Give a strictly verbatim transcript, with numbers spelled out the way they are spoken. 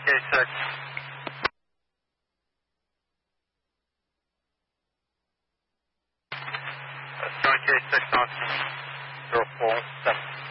K six. Seven K six on zero four seven.